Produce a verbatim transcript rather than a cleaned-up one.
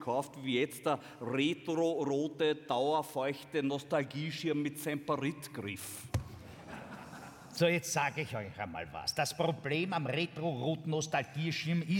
gekauft wie jetzt der retro-rote, dauerfeuchte Nostalgieschirm mit Semperit-Griff. So, jetzt sage ich euch einmal was. Das Problem am retro-roten Nostalgieschirm ist,